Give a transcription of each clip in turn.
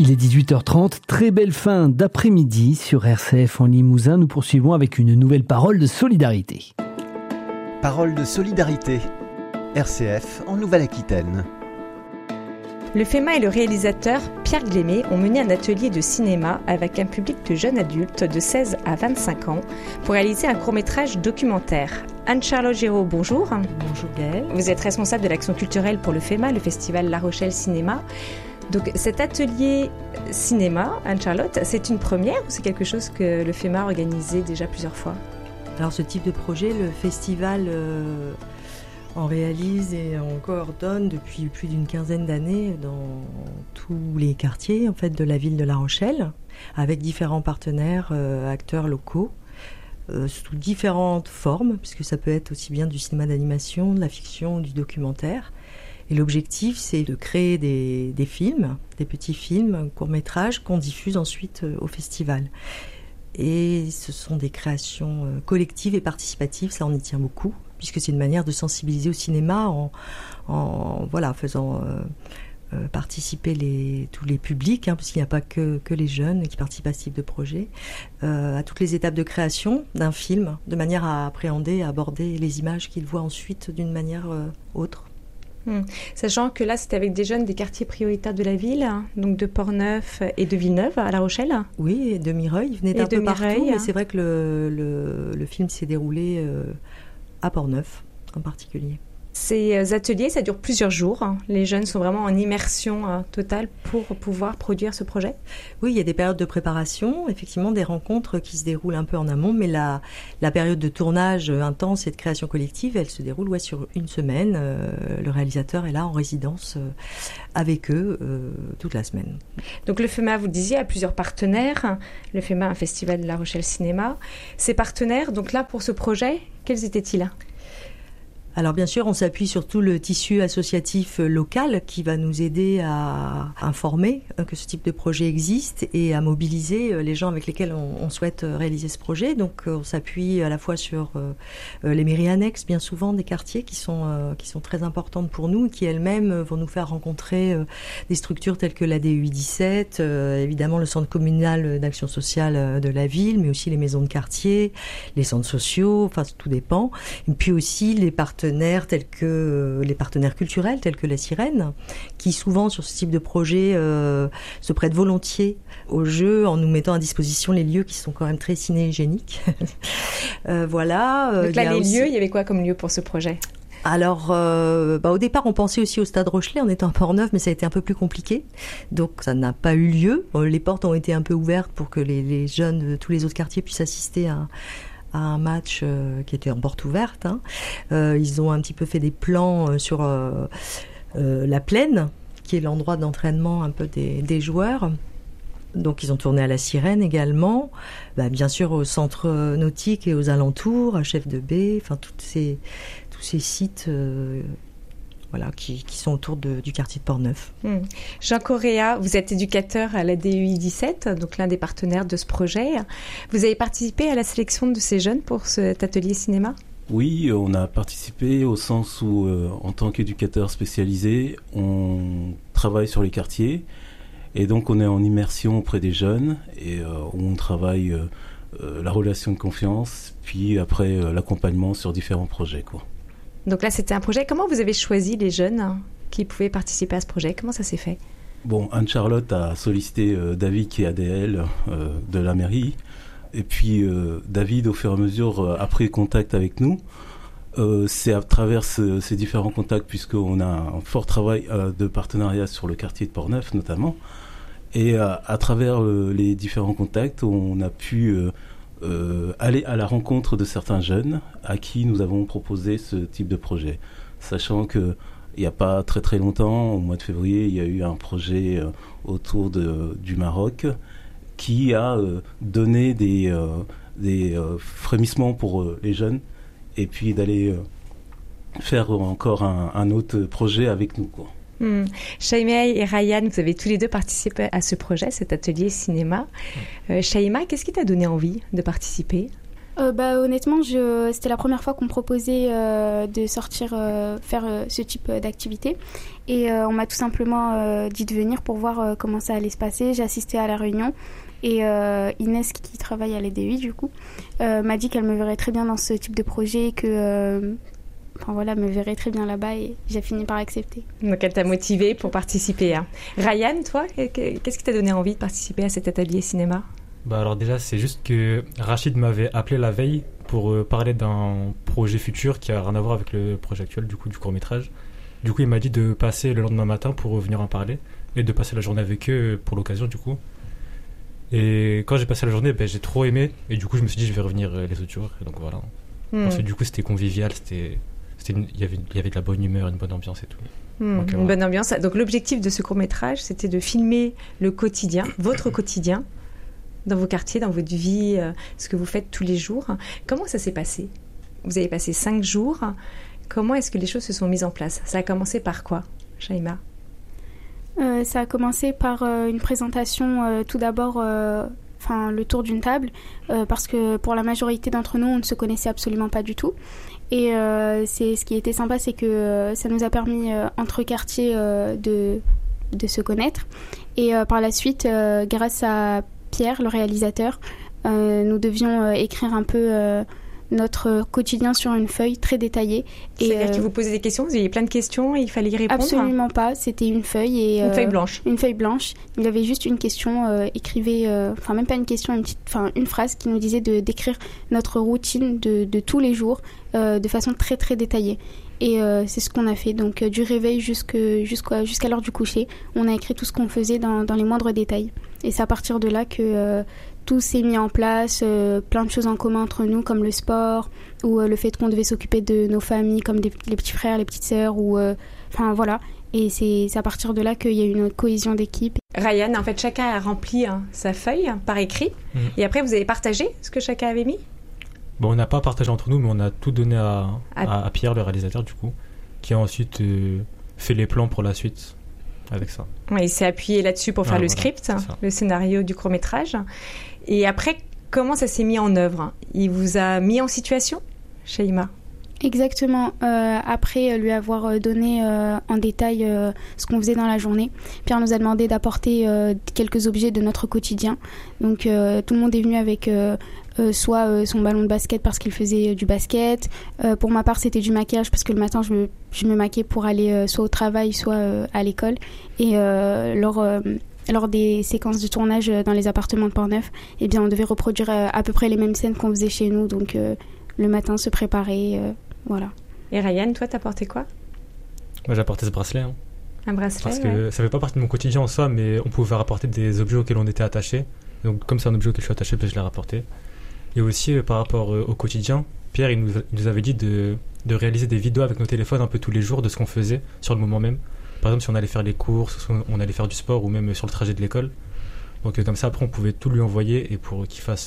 Il est 18h30, très belle fin d'après-midi sur RCF en Limousin. Nous poursuivons avec une nouvelle parole de solidarité. Parole de solidarité, RCF en Nouvelle-Aquitaine. Le FEMA et le réalisateur Pierre Glémé ont mené un atelier de cinéma avec un public de jeunes adultes de 16 à 25 ans pour réaliser un court-métrage documentaire. Anne-Charlotte Giraud, bonjour. Bonjour Gaëlle. Vous êtes responsable de l'action culturelle pour le FEMA, le festival La Rochelle Cinéma. Donc cet atelier cinéma, Anne-Charlotte, c'est une première ou c'est quelque chose que le FEMA a organisé déjà plusieurs fois ? Alors ce type de projet, le festival en réalise et en coordonne depuis plus d'une quinzaine d'années dans tous les quartiers en fait, de la ville de La Rochelle, avec différents partenaires, acteurs locaux, sous différentes formes, puisque ça peut être aussi bien du cinéma d'animation, de la fiction, du documentaire. Et l'objectif, c'est de créer des films, des petits films, courts-métrages qu'on diffuse ensuite au festival. Et ce sont des créations collectives et participatives, ça on y tient beaucoup, puisque c'est une manière de sensibiliser au cinéma en faisant participer tous les publics, parce qu'il n'y a pas que les jeunes qui participent à ce type de projet, à toutes les étapes de création d'un film, de manière à appréhender, à aborder les images qu'ils voient ensuite d'une manière autre. Sachant que là, c'était avec des jeunes des quartiers prioritaires de la ville, donc de Portneuf et de Villeneuve à La Rochelle. Oui, et de Mireuil, ils venaient d'un peu partout, mais c'est vrai que le film s'est déroulé à Portneuf en particulier. Ces ateliers, ça dure plusieurs jours. Les jeunes sont vraiment en immersion totale pour pouvoir produire ce projet. Oui, il y a des périodes de préparation, effectivement des rencontres qui se déroulent un peu en amont, mais la période de tournage intense et de création collective, elle se déroule sur une semaine. Le réalisateur est là en résidence avec eux toute la semaine. Donc le FEMA, vous le disiez, a plusieurs partenaires. Le FEMA, un festival de La Rochelle Cinéma. Ces partenaires, donc là pour ce projet, quels étaient-ils ? Alors bien sûr, on s'appuie sur tout le tissu associatif local qui va nous aider à informer que ce type de projet existe et à mobiliser les gens avec lesquels on souhaite réaliser ce projet. Donc on s'appuie à la fois sur les mairies annexes, bien souvent des quartiers qui sont très importantes pour nous et qui elles-mêmes vont nous faire rencontrer des structures telles que la DEI 17, évidemment le centre communal d'action sociale de la ville, mais aussi les maisons de quartier, les centres sociaux, enfin tout dépend. Et puis aussi les partenaires culturels tels que la Sirène, qui souvent sur ce type de projet se prêtent volontiers au jeu en nous mettant à disposition les lieux qui sont quand même très ciné-hygiéniques. Voilà. Donc là, lieux, il y avait quoi comme lieu pour ce projet ? Alors, au départ, on pensait aussi au Stade Rochelet en étant à Portneuf, mais ça a été un peu plus compliqué. Donc, ça n'a pas eu lieu. Les portes ont été un peu ouvertes pour que les jeunes de tous les autres quartiers puissent assister à un match qui était en porte ouverte. Ils ont un petit peu fait des plans sur la plaine, qui est l'endroit d'entraînement un peu des joueurs. Donc ils ont tourné à la Sirène également, bien sûr au centre nautique et aux alentours, à Chef de Baie, enfin tous ces sites qui sont autour du quartier de Portneuf. Jean Correa, vous êtes éducateur à la DEI 17, donc l'un des partenaires de ce projet. Vous avez participé à la sélection de ces jeunes pour cet atelier cinéma ? Oui, on a participé au sens où, en tant qu'éducateur spécialisé, on travaille sur les quartiers et donc on est en immersion auprès des jeunes et on travaille la relation de confiance, puis après l'accompagnement sur différents projets, quoi. Donc là, c'était un projet. Comment vous avez choisi les jeunes qui pouvaient participer à ce projet ? Comment ça s'est fait ? Bon, Anne-Charlotte a sollicité David qui est ADL de la mairie. Et puis David, au fur et à mesure, a pris contact avec nous. C'est à travers ces différents contacts, puisqu'on a un fort travail de partenariat sur le quartier de Portneuf notamment. Et à travers les différents contacts, on a pu aller à la rencontre de certains jeunes à qui nous avons proposé ce type de projet. Sachant qu'il n'y a pas très très longtemps, au mois de février, il y a eu un projet autour du Maroc qui a donné des frémissements pour les jeunes et puis d'aller faire encore un autre projet avec nous, quoi. Shaima et Ryan, vous avez tous les deux participé à ce projet, cet atelier cinéma. Shaima, qu'est-ce qui t'a donné envie de participer ? Honnêtement, c'était la première fois qu'on me proposait de sortir faire ce type d'activité. Et on m'a tout simplement dit de venir pour voir comment ça allait se passer. J'ai assisté à la réunion. Et Inès, qui travaille à l'EDUI, du coup, m'a dit qu'elle me verrait très bien dans ce type de projet, que... me verrait très bien là-bas et j'ai fini par accepter. Donc elle t'a motivée pour participer. Hein. Ryan, toi, qu'est-ce qui t'a donné envie de participer à cet atelier cinéma ? Alors déjà, c'est juste que Rachid m'avait appelé la veille pour parler d'un projet futur qui a rien à voir avec le projet actuel, du coup, du court-métrage. Du coup, il m'a dit de passer le lendemain matin pour venir en parler et de passer la journée avec eux pour l'occasion, du coup. Et quand j'ai passé la journée, j'ai trop aimé et du coup, je me suis dit je vais revenir les autres jours. Et donc voilà. Parce que du coup, c'était convivial, il y avait de la bonne humeur, une bonne ambiance et tout. Donc, une bonne ambiance. Donc l'objectif de ce court-métrage, c'était de filmer le quotidien, votre quotidien, dans vos quartiers, dans votre vie, ce que vous faites tous les jours. Comment ça s'est passé ? Vous avez passé 5 jours. Comment est-ce que les choses se sont mises en place ? Ça a commencé par quoi, Shaima ? Ça a commencé par une présentation, tout d'abord, le tour d'une table, parce que pour la majorité d'entre nous, on ne se connaissait absolument pas du tout. Et ce qui était sympa, c'est que ça nous a permis, entre quartiers, de se connaître. Et par la suite, grâce à Pierre, le réalisateur, nous devions écrire un peu notre quotidien sur une feuille très détaillée. C'est-à-dire qu'il vous posait des questions, vous aviez plein de questions et il fallait y répondre ? Absolument pas, c'était une feuille. Et, une feuille blanche. Une feuille blanche. Il avait juste une question, écrivait, même pas une question, une phrase qui nous disait de décrire notre routine de tous les jours de façon très très détaillée. Et c'est ce qu'on a fait, donc du réveil jusqu'à l'heure du coucher, on a écrit tout ce qu'on faisait dans les moindres détails. Et c'est à partir de là que tout s'est mis en place, plein de choses en commun entre nous, comme le sport, ou le fait qu'on devait s'occuper de nos familles, comme les petits frères, les petites sœurs, voilà. Et c'est à partir de là qu'il y a eu une cohésion d'équipe. Ryan, en fait, chacun a rempli sa feuille par écrit, et après vous avez partagé ce que chacun avait mis ? On n'a pas partagé entre nous, mais on a tout donné à Pierre, le réalisateur, du coup, qui a ensuite fait les plans pour la suite avec ça. Ouais, il s'est appuyé là-dessus pour faire le script, le scénario du court-métrage. Et après, comment ça s'est mis en œuvre ? Il vous a mis en situation, Shaima ? Exactement. Après lui avoir donné en détail ce qu'on faisait dans la journée, Pierre nous a demandé d'apporter quelques objets de notre quotidien. Donc tout le monde est venu avec soit son ballon de basket parce qu'il faisait du basket. Pour ma part, c'était du maquillage parce que le matin, je me maquillais pour aller soit au travail, soit à l'école. Et lors des séquences de tournage dans les appartements de Port-Neuf, on devait reproduire à peu près les mêmes scènes qu'on faisait chez nous. Donc le matin, se préparer, voilà. Et Ryan, toi, t'as porté quoi ? Moi, j'ai apporté ce bracelet. Un bracelet, parce que ça fait pas partie de mon quotidien en soi, mais on pouvait rapporter des objets auxquels on était attaché. Donc comme c'est un objet auquel je suis attaché, je l'ai rapporté. Et aussi par rapport au quotidien, Pierre il nous avait dit de réaliser des vidéos avec nos téléphones un peu tous les jours de ce qu'on faisait sur le moment même. Par exemple, si on allait faire les courses, si on allait faire du sport ou même sur le trajet de l'école. Donc comme ça, après, on pouvait tout lui envoyer et pour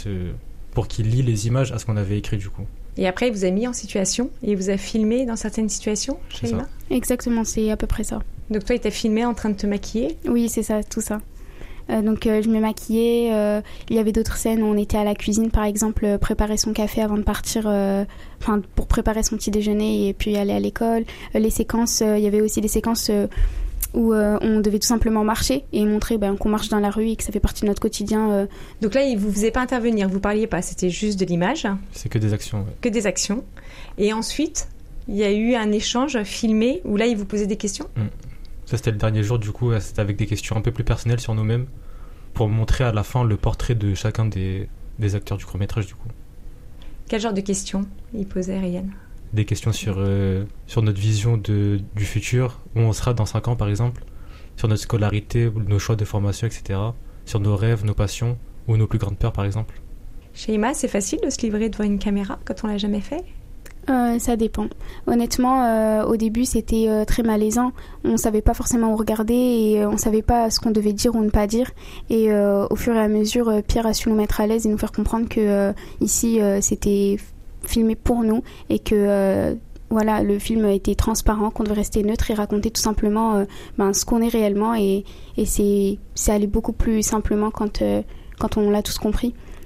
qu'il lie les images à ce qu'on avait écrit du coup. Et après, il vous a mis en situation et il vous a filmé dans certaines situations, Shaima ? Exactement, c'est à peu près ça. Donc toi, il t'a filmé en train de te maquiller ? Oui, c'est ça, tout ça. Donc je me maquillais, il y avait d'autres scènes où on était à la cuisine par exemple, préparer son café avant de partir, pour préparer son petit déjeuner et puis aller à l'école. Les séquences, il y avait aussi des séquences où on devait tout simplement marcher et montrer qu'on marche dans la rue et que ça fait partie de notre quotidien. Donc là, il ne vous faisait pas intervenir, vous ne parliez pas, c'était juste de l'image ? C'est que des actions. Ouais. Que des actions. Et ensuite, il y a eu un échange filmé où là, il vous posait des questions ? Ça, c'était le dernier jour, du coup, c'était avec des questions un peu plus personnelles sur nous-mêmes pour montrer à la fin le portrait de chacun des acteurs du court-métrage, du coup. Quel genre de questions il posait, Ryan ? Des questions sur notre vision du futur, où on sera dans 5 ans, par exemple, sur notre scolarité, nos choix de formation, etc., sur nos rêves, nos passions, ou nos plus grandes peurs, par exemple. Shaima, c'est facile de se livrer devant une caméra quand on l'a jamais fait ? Ça dépend. Honnêtement, au début, c'était très malaisant. On ne savait pas forcément où regarder et on ne savait pas ce qu'on devait dire ou ne pas dire. Et au fur et à mesure, Pierre a su nous mettre à l'aise et nous faire comprendre que ici, c'était filmé pour nous et que le film était transparent, qu'on devait rester neutre et raconter tout simplement ce qu'on est réellement. Et c'est allé beaucoup plus simplement quand on l'a tous compris.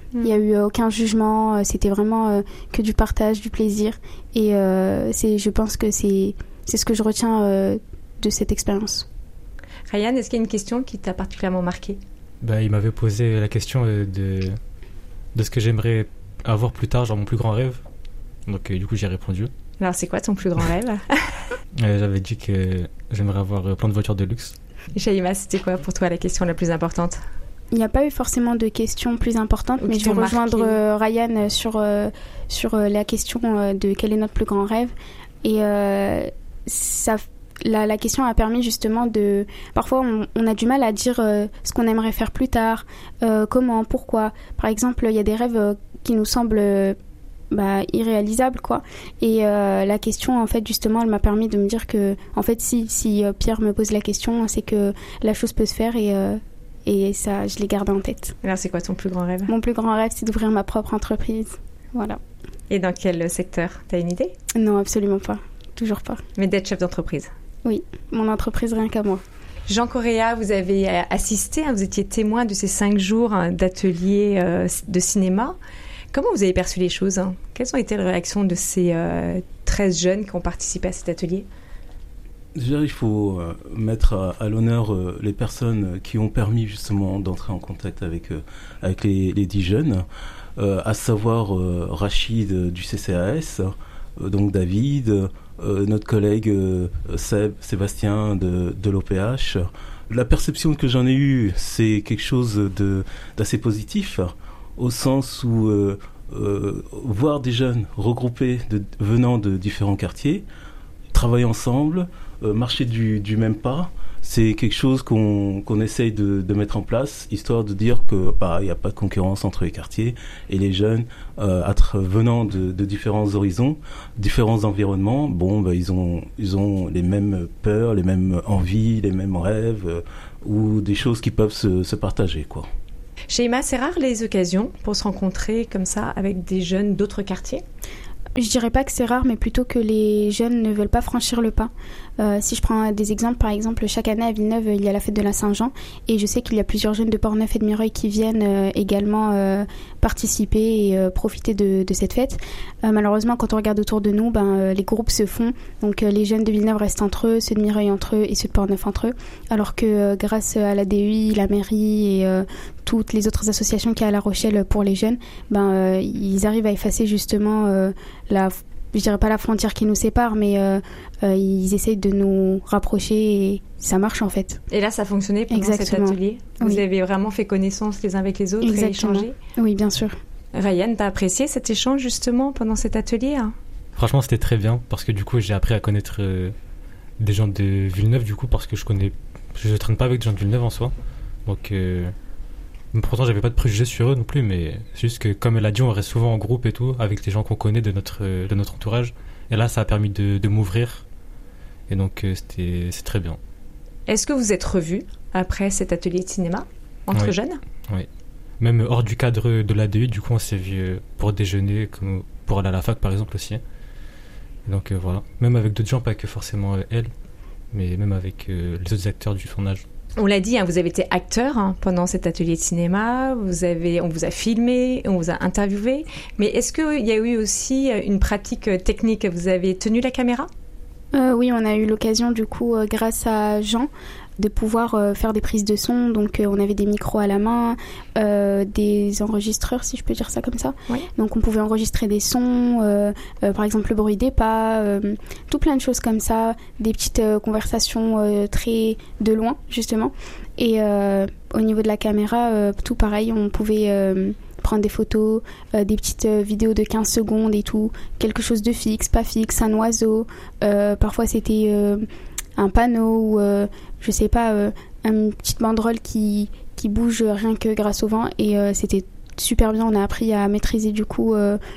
Il n'y a eu aucun jugement, c'était vraiment que du partage, du plaisir. Et je pense que c'est ce que je retiens de cette expérience. Ryan, est-ce qu'il y a une question qui t'a particulièrement marqué ? Il m'avait posé la question de ce que j'aimerais avoir plus tard, genre mon plus grand rêve. Donc du coup j'ai répondu. Alors c'est quoi ton plus grand rêve ? J'avais dit que j'aimerais avoir plein de voitures de luxe. Shaima, c'était quoi pour toi la question la plus importante ? Il n'y a pas eu forcément de questions plus importantes, mais je vais rejoindre Ryan sur la question de quel est notre plus grand rêve. Et la question a permis justement de... Parfois, on a du mal à dire ce qu'on aimerait faire plus tard, comment, pourquoi. Par exemple, il y a des rêves qui nous semblent irréalisables, quoi. Et la question, en fait, justement, elle m'a permis de me dire que, en fait, si Pierre me pose la question, c'est que la chose peut se faire et ça, je l'ai gardé en tête. Alors, c'est quoi ton plus grand rêve ? Mon plus grand rêve, c'est d'ouvrir ma propre entreprise. Voilà. Et dans quel secteur ? T'as une idée ? Non, absolument pas. Toujours pas. Mais d'être chef d'entreprise ? Oui, mon entreprise rien qu'à moi. Jean Correa, vous avez assisté, vous étiez témoin de ces 5 jours d'atelier de cinéma. Comment vous avez perçu les choses ? Quelles ont été les réactions de ces 13 jeunes qui ont participé à cet atelier ? Déjà, il faut mettre à l'honneur les personnes qui ont permis justement d'entrer en contact avec les 10 jeunes, à savoir Rachid du CCAS, donc David, notre collègue Sébastien de l'OPH. La perception que j'en ai eue, c'est quelque chose d'assez positif, au sens où voir des jeunes regroupés venant de différents quartiers, travailler ensemble, marcher du même pas, c'est quelque chose qu'on essaye de mettre en place, histoire de dire que il n'y a pas de concurrence entre les quartiers et les jeunes venant de différents horizons, différents environnements. Ils ont les mêmes peurs, les mêmes envies, les mêmes rêves ou des choses qui peuvent se partager, quoi. Shaima, c'est rare les occasions pour se rencontrer comme ça avec des jeunes d'autres quartiers ? Je dirais pas que c'est rare, mais plutôt que les jeunes ne veulent pas franchir le pas. Si je prends des exemples, par exemple, chaque année à Villeneuve, il y a la fête de la Saint-Jean, et je sais qu'il y a plusieurs jeunes de Portneuf et de Mireuil qui viennent également participer et profiter de cette fête. Malheureusement, quand on regarde autour de nous, les groupes se font, donc les jeunes de Villeneuve restent entre eux, ceux de Mireuil entre eux et ceux de Portneuf entre eux, alors que grâce à la DEI, la mairie et toutes les autres associations qu'il y a à La Rochelle pour les jeunes, ils arrivent à effacer justement je dirais pas la frontière qui nous sépare, mais ils essayent de nous rapprocher et ça marche en fait. Et là, ça a fonctionné pendant cet atelier ? Vous avez vraiment fait connaissance les uns avec les autres et échangé ? Oui, bien sûr. Ryan, t'as apprécié cet échange justement pendant cet atelier ? Franchement, c'était très bien parce que du coup, j'ai appris à connaître des gens de Villeneuve du coup, parce que je traîne pas avec des gens de Villeneuve en soi. Donc pourtant, j'avais pas de préjugés sur eux non plus, mais c'est juste que, comme elle a dit, on reste souvent en groupe et tout, avec les gens qu'on connaît de notre entourage. Et là, ça a permis de m'ouvrir. Et donc, c'est très bien. Est-ce que vous êtes revus après cet atelier de cinéma, entre jeunes ? Oui. Même hors du cadre de l'ADU, du coup, on s'est vus pour déjeuner, comme pour aller à la fac, par exemple, aussi. Et donc, voilà. Même avec d'autres gens, pas que forcément elle, mais même avec les autres acteurs du son âge. On l'a dit, vous avez été acteur pendant cet atelier de cinéma, on vous a filmé, on vous a interviewé, mais est-ce qu'il y a eu aussi une pratique technique ? Vous avez tenu la caméra ? Oui, on a eu l'occasion du coup, grâce à Jean, de pouvoir faire des prises de son. Donc on avait des micros à la main, des enregistreurs, si je peux dire ça comme ça. Oui. Donc on pouvait enregistrer des sons, par exemple le bruit des pas, tout plein de choses comme ça, des petites conversations très de loin justement. Et au niveau de la caméra, tout pareil, on pouvait prendre des photos, des petites vidéos de 15 secondes et tout, quelque chose de fixe, pas fixe, un oiseau, parfois c'était un panneau ou je sais pas, une petite banderole qui bouge rien que grâce au vent, et c'était super bien. On a appris à maîtriser du coup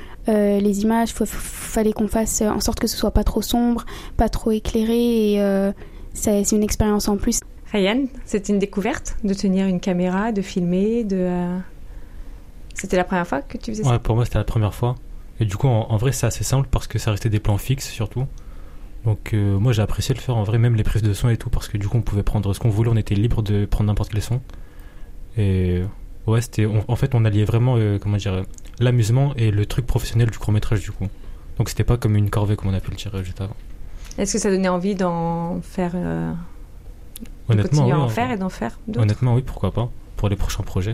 les images. Fallait qu'on fasse en sorte que ce soit pas trop sombre, pas trop éclairé, et c'est une expérience en plus. Ryan, c'était une découverte de tenir une caméra, de filmer, C'était la première fois que tu faisais ça ? Ouais, pour moi c'était la première fois. Et du coup en vrai c'est assez simple parce que ça restait des plans fixes surtout. Donc moi j'ai apprécié le faire en vrai, même les prises de son et tout, parce que du coup on pouvait prendre ce qu'on voulait, on était libre de prendre n'importe quel son. Et Ouais, en fait, on alliait vraiment, l'amusement et le truc professionnel du court-métrage, du coup. Donc, c'était pas comme une corvée, comme on a pu le dire juste avant. Est-ce que ça donnait envie d'en faire Honnêtement, oui. En faire et d'en faire d'autres? Honnêtement, oui, pourquoi pas, pour les prochains projets.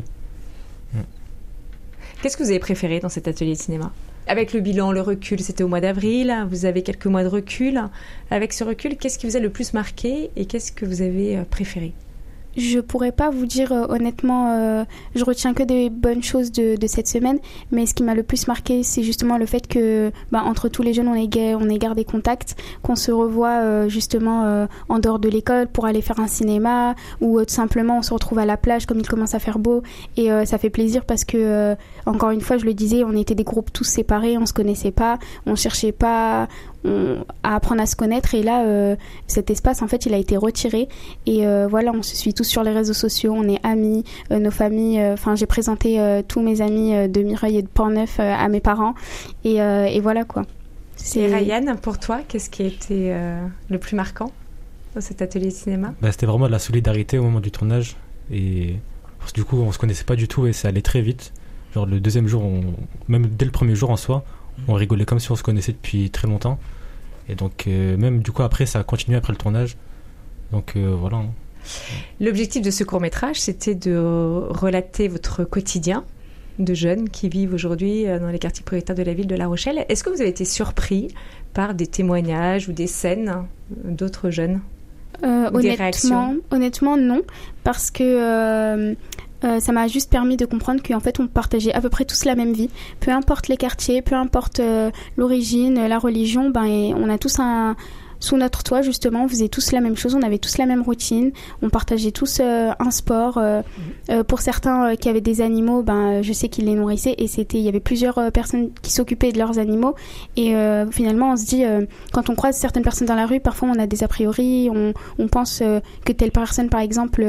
Qu'est-ce que vous avez préféré dans cet atelier de cinéma? Avec le bilan, le recul, c'était au mois d'avril, vous avez quelques mois de recul. Avec ce recul, qu'est-ce qui vous a le plus marqué et qu'est-ce que vous avez préféré? Je pourrais pas vous dire honnêtement, je retiens que des bonnes choses de cette semaine, mais ce qui m'a le plus marqué, c'est justement le fait que entre tous les jeunes, on ait gardé contact, qu'on se revoit justement en dehors de l'école pour aller faire un cinéma, ou tout simplement on se retrouve à la plage comme il commence à faire beau, et ça fait plaisir parce que, encore une fois, je le disais, on était des groupes tous séparés, on se connaissait pas, on cherchait pas à apprendre à se connaître, et là cet espace en fait il a été retiré, et voilà, on se suit tous sur les réseaux sociaux, on est amis, nos familles, j'ai présenté tous mes amis de Mireuil et de Portneuf à mes parents, et voilà quoi. Et Ryan, pour toi, qu'est-ce qui a été le plus marquant dans cet atelier de cinéma? C'était vraiment de la solidarité au moment du tournage, et du coup on se connaissait pas du tout et ça allait très vite. Genre le deuxième jour, même dès le premier jour en soi, on rigolait comme si on se connaissait depuis très longtemps. Et donc, même du coup, après, ça a continué après le tournage. Donc, voilà. L'objectif de ce court-métrage, c'était de relater votre quotidien de jeunes qui vivent aujourd'hui dans les quartiers prioritaires de la ville de La Rochelle. Est-ce que vous avez été surpris par des témoignages ou des scènes d'autres jeunes? Des réactions? Honnêtement, non. Parce que... ça m'a juste permis de comprendre qu'en fait on partageait à peu près tous la même vie, peu importe les quartiers, peu importe l'origine, la religion, et on a tous sous notre toit justement, on faisait tous la même chose, on avait tous la même routine, on partageait tous un sport, pour certains qui avaient des animaux, je sais qu'ils les nourrissaient, et il y avait plusieurs personnes qui s'occupaient de leurs animaux, et finalement on se dit, quand on croise certaines personnes dans la rue, parfois on a des a priori, on pense que telle personne par exemple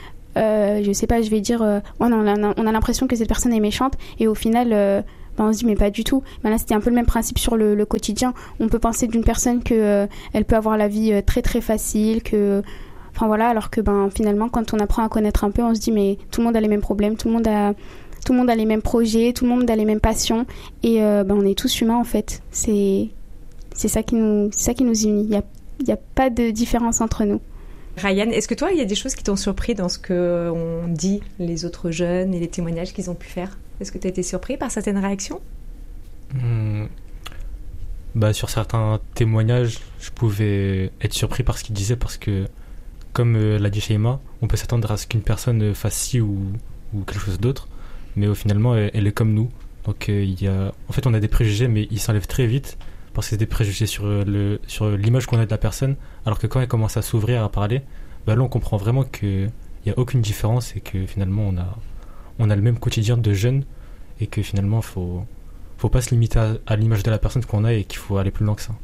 je sais pas, je vais dire on a l'impression que cette personne est méchante, et au final on se dit mais pas du tout. Là c'était un peu le même principe sur le quotidien. On peut penser d'une personne que elle peut avoir la vie très très facile, que alors que finalement quand on apprend à connaître un peu, on se dit mais tout le monde a les mêmes problèmes, tout le monde a les mêmes projets, tout le monde a les mêmes passions, et on est tous humains en fait. C'est ça qui nous unit. Il y a pas de différence entre nous. Ryan, est-ce que toi, il y a des choses qui t'ont surpris dans ce qu'ont dit les autres jeunes et les témoignages qu'ils ont pu faire? Est-ce que tu as été surpris par certaines réactions? Sur certains témoignages, je pouvais être surpris par ce qu'ils disaient, parce que, comme l'a dit Sheima, on peut s'attendre à ce qu'une personne fasse ci ou quelque chose d'autre, mais finalement, elle est comme nous. Donc, en fait, on a des préjugés, mais ils s'enlèvent très vite, parce que c'est des préjugés sur l'image qu'on a de la personne, alors que quand elle commence à s'ouvrir, à parler, là on comprend vraiment qu'il n'y a aucune différence, et que finalement on a le même quotidien de jeunes, et que finalement faut pas se limiter à l'image de la personne qu'on a, et qu'il faut aller plus loin que ça.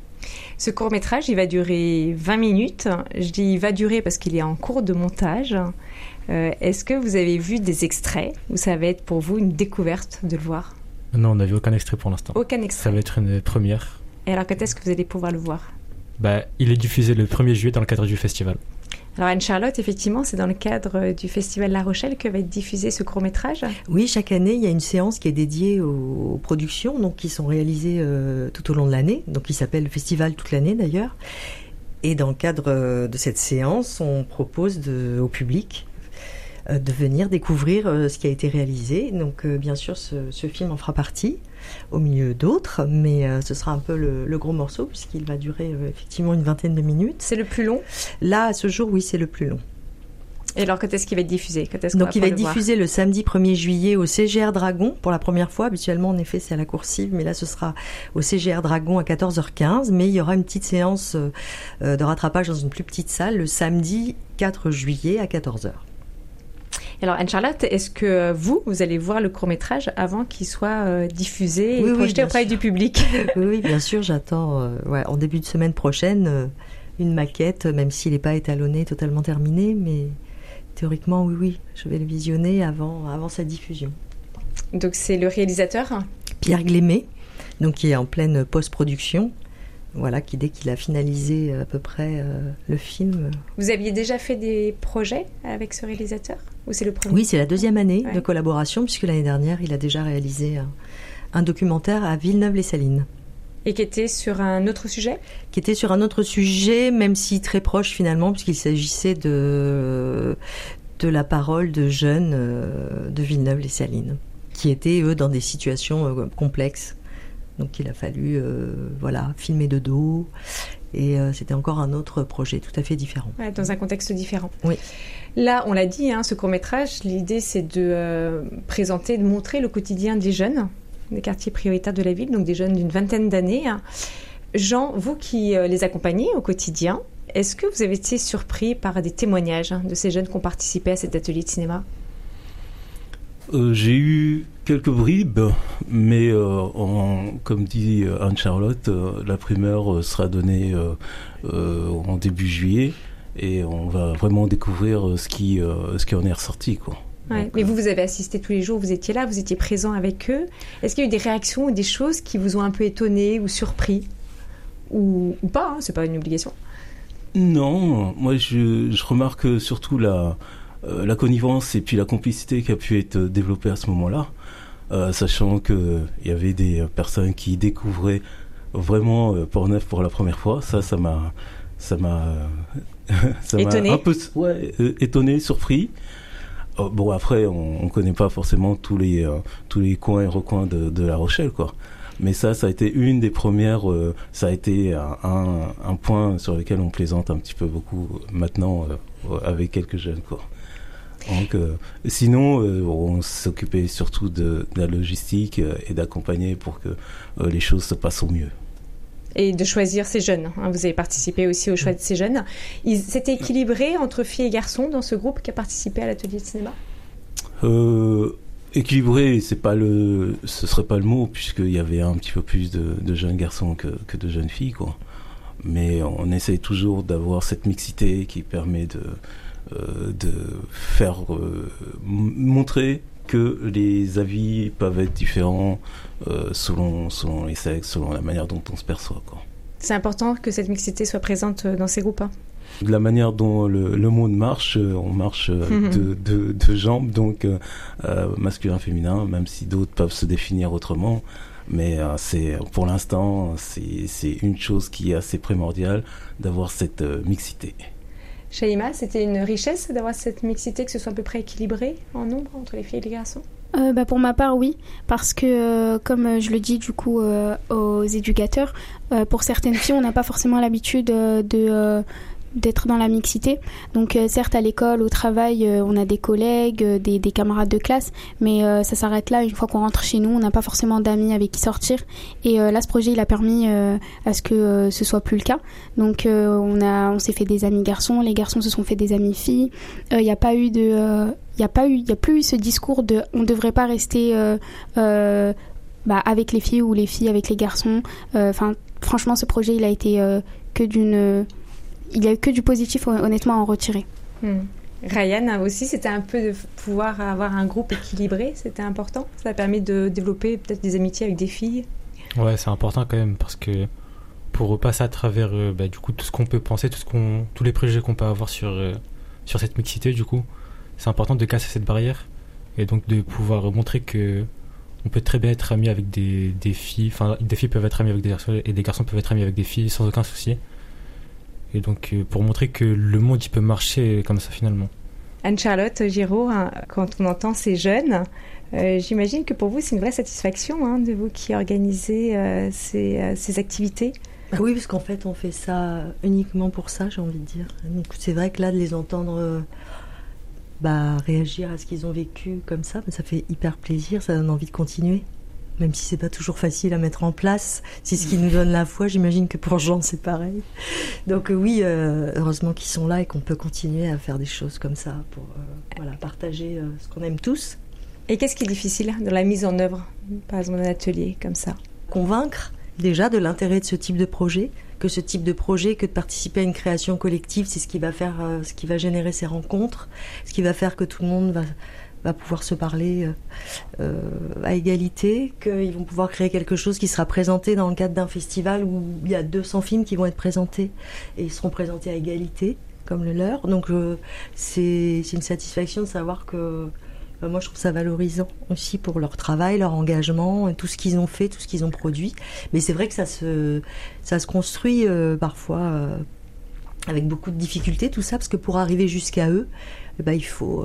Ce court-métrage, il va durer 20 minutes. Je dis il va durer parce qu'il est en cours de montage. Est-ce que vous avez vu des extraits, ou ça va être pour vous une découverte de le voir? Non, on n'a vu aucun extrait pour l'instant. Aucun extrait. Ça va être une première. Et alors, quand est-ce que vous allez pouvoir le voir? Il est diffusé le 1er juillet dans le cadre du festival. Alors Anne-Charlotte, effectivement, c'est dans le cadre du Festival La Rochelle que va être diffusé ce court-métrage? Oui, chaque année, il y a une séance qui est dédiée aux productions, donc, qui sont réalisées tout au long de l'année, donc qui s'appelle le Festival toute l'année d'ailleurs. Et dans le cadre de cette séance, on propose au public de venir découvrir ce qui a été réalisé. Donc bien sûr, ce film en fera partie, au milieu d'autres, mais ce sera un peu le gros morceau, puisqu'il va durer effectivement une 20aine de minutes. C'est le plus long? Là, à ce jour, oui, c'est le plus long. Et alors, quand est-ce qu'il va être diffusé? Donc, il va être diffusé le samedi 1er juillet au CGR Dragon, pour la première fois. Habituellement, en effet, c'est à la Coursive, mais là, ce sera au CGR Dragon à 14h15. Mais il y aura une petite séance de rattrapage dans une plus petite salle le samedi 4 juillet à 14h. Alors Anne-Charlotte, est-ce que vous allez voir le court-métrage avant qu'il soit diffusé et projeté auprès du public? Oui, bien sûr, j'attends en début de semaine prochaine une maquette, même s'il n'est pas étalonné, totalement terminé, mais théoriquement, oui, je vais le visionner avant sa diffusion. Donc c'est le réalisateur Pierre Glémé, donc qui est en pleine post-production. voilà, dès qu'il a finalisé à peu près le film. Vous aviez déjà fait des projets avec ce réalisateur ou c'est le premier ? Oui, c'est la 2e année de collaboration, puisque l'année dernière, il a déjà réalisé un documentaire à Villeneuve-les-Salines. Et qui était sur un autre sujet ? Qui était sur un autre sujet, même si très proche finalement, puisqu'il s'agissait de la parole de jeunes de Villeneuve-les-Salines, qui étaient, eux, dans des situations complexes. Donc il a fallu filmer de dos, et c'était encore un autre projet tout à fait différent. Ouais, dans un contexte différent. Oui. Là, on l'a dit, ce court-métrage, l'idée c'est de présenter, de montrer le quotidien des jeunes, des quartiers prioritaires de la ville, donc des jeunes d'une 20aine d'années. Jean, vous qui les accompagnez au quotidien, est-ce que vous avez été surpris par des témoignages de ces jeunes qui ont participé à cet atelier de cinéma ? J'ai eu quelques bribes, mais comme dit Anne-Charlotte, la primeur sera donnée en début juillet et on va vraiment découvrir ce qui en est ressorti, quoi. Ouais, donc, mais vous avez assisté tous les jours, vous étiez là, vous étiez présent avec eux. Est-ce qu'il y a eu des réactions ou des choses qui vous ont un peu étonné ou surpris ou pas, c'est pas une obligation. Non, moi je remarque surtout la connivence et puis la complicité qui a pu être développée à ce moment-là, sachant qu'il y avait des personnes qui découvraient vraiment Portneuf pour la première fois. Ça m'a étonné. Un peu étonné, surpris. Bon, après, on connaît pas forcément tous les coins et recoins de La Rochelle, quoi. Mais ça a été une des premières, ça a été un point sur lequel on plaisante un petit peu beaucoup maintenant avec quelques jeunes, quoi. Donc, sinon, on s'occupait surtout de la logistique et d'accompagner pour que les choses se passent au mieux. Et de choisir ces jeunes. Vous avez participé aussi au choix de ces jeunes. C'était équilibré entre filles et garçons dans ce groupe qui a participé à l'atelier de cinéma ? Équilibré, ce serait pas le mot, puisqu'il y avait un petit peu plus de jeunes garçons que de jeunes filles, quoi. Mais on essaye toujours d'avoir cette mixité qui permet de faire montrer que les avis peuvent être différents selon les sexes, selon la manière dont on se perçoit, quoi. C'est important que cette mixité soit présente dans ces groupes, De la manière dont le monde marche, on marche de jambes, donc masculin, féminin, même si d'autres peuvent se définir autrement. Mais pour l'instant, c'est une chose qui est assez primordiale, d'avoir cette mixité. Shaima, c'était une richesse d'avoir cette mixité, que ce soit à peu près équilibré en nombre entre les filles et les garçons ? Pour ma part, oui, parce que comme je le dis du coup aux éducateurs, pour certaines filles, on n'a pas forcément l'habitude d'être dans la mixité. Donc certes, à l'école, au travail, on a des collègues, des camarades de classe, mais ça s'arrête là. Une fois qu'on rentre chez nous, on n'a pas forcément d'amis avec qui sortir. Et là, ce projet, il a permis à ce que ce soit plus le cas. Donc on s'est fait des amis garçons, les garçons se sont fait des amis filles. Il n'y a plus eu ce discours de on ne devrait pas rester avec les filles ou les filles avec les garçons. Franchement, ce projet, il a été il n'y a eu que du positif, honnêtement, à en retirer. Ryan, aussi, c'était un peu de pouvoir avoir un groupe équilibré, c'était important. Ça a permis de développer peut-être des amitiés avec des filles. Ouais, c'est important quand même, parce que pour repasser à travers du coup, tout ce qu'on peut penser, tous les préjugés qu'on peut avoir sur cette mixité, du coup, c'est important de casser cette barrière et donc de pouvoir montrer que on peut très bien être amis avec des filles, enfin des filles peuvent être amies avec des garçons et des garçons peuvent être amis avec des filles sans aucun souci. Et donc pour montrer que le monde il peut marcher comme ça finalement. Anne-Charlotte Giraud, quand on entend ces jeunes, j'imagine que pour vous c'est une vraie satisfaction de vous qui organisez ces activités. Oui, parce qu'en fait on fait ça uniquement pour ça, j'ai envie de dire. Donc, c'est vrai que là de les entendre réagir à ce qu'ils ont vécu comme ça fait hyper plaisir, ça donne envie de continuer. Même si c'est pas toujours facile à mettre en place, c'est ce qui nous donne la foi. J'imagine que pour Jean c'est pareil. Donc oui, heureusement qu'ils sont là et qu'on peut continuer à faire des choses comme ça pour partager ce qu'on aime tous. Et qu'est-ce qui est difficile dans la mise en œuvre, par exemple, d'un atelier comme ça ? Convaincre déjà de l'intérêt de ce type de projet, que de participer à une création collective, c'est ce qui va faire, ce qui va générer ces rencontres, ce qui va faire que tout le monde va pouvoir se parler à égalité, qu'ils vont pouvoir créer quelque chose qui sera présenté dans le cadre d'un festival où il y a 200 films qui vont être présentés et ils seront présentés à égalité, comme le leur. Donc c'est une satisfaction de savoir que moi je trouve ça valorisant aussi pour leur travail, leur engagement, tout ce qu'ils ont fait, tout ce qu'ils ont produit. Mais c'est vrai que ça se construit parfois avec beaucoup de difficultés, tout ça, parce que pour arriver jusqu'à eux, il faut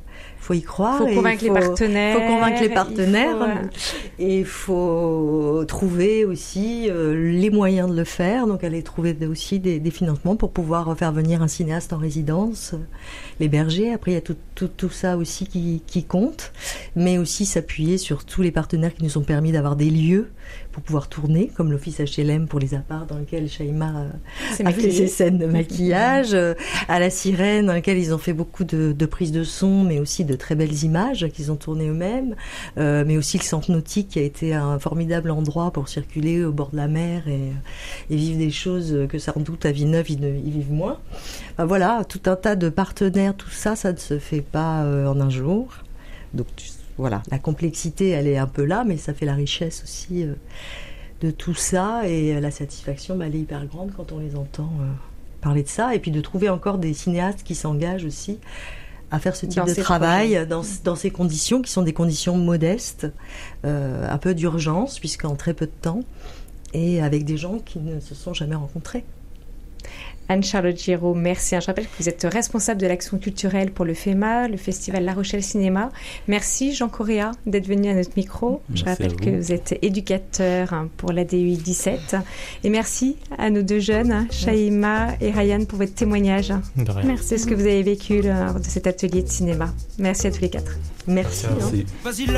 y croire. Il faut convaincre les partenaires. Il faut convaincre les partenaires. Et il faut trouver aussi les moyens de le faire. Donc, aller trouver aussi des financements pour pouvoir faire venir un cinéaste en résidence, l'héberger. Après, il y a tout ça aussi qui compte. Mais aussi s'appuyer sur tous les partenaires qui nous ont permis d'avoir des lieux pour pouvoir tourner, comme l'Office HLM pour les apparts dans lequel Shaima a fait ses scènes de maquillage, à La Sirène dans lequel ils ont fait beaucoup de prises de son, mais aussi de très belles images qu'ils ont tournées eux-mêmes, mais aussi le Centre Nautique qui a été un formidable endroit pour circuler au bord de la mer et vivre des choses que sans doute à Villeneuve ils vivent moins. Enfin, voilà, tout un tas de partenaires, tout ça ne se fait pas en un jour. Donc voilà, la complexité, elle est un peu là, mais ça fait la richesse aussi de tout ça. Et la satisfaction, elle est hyper grande quand on les entend parler de ça. Et puis de trouver encore des cinéastes qui s'engagent aussi à faire ce type de travail dans ces conditions, qui sont des conditions modestes, un peu d'urgence, puisqu'en très peu de temps, et avec des gens qui ne se sont jamais rencontrés. Anne-Charlotte Giraud, merci. Je rappelle que vous êtes responsable de l'action culturelle pour le FEMA, le Festival La Rochelle Cinéma. Merci Jean Correa d'être venu à notre micro. Je rappelle que vous êtes éducateur pour l'ADUI 17. Et merci à nos deux jeunes, Shaima et Ryan, pour votre témoignage. Merci. C'est ce que vous avez vécu lors de cet atelier de cinéma. Merci à tous les quatre. Merci. Merci.